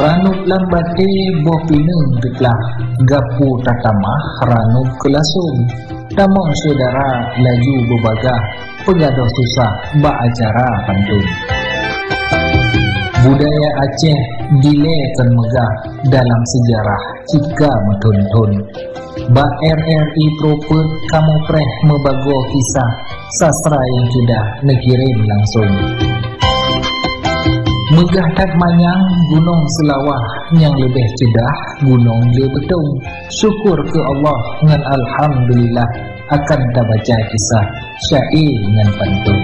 Ranuk lambate boh pineng deklah gapu tatamah ranuk kelasum. Tamong saudara laju berbagah pegaduh susah bak acara pantun. Budaya Aceh dilekan megah dalam sejarah jika metuntun. Bak RRI Propet kamu preh mebago kisah sastra yang sudah nekirim langsung. Megah tak manyang gunung Selawah yang lebih cedah gunung Lebetung. Syukur ke Allah ngan alhamdulillah akan tak baca kisah syair dengan pantun.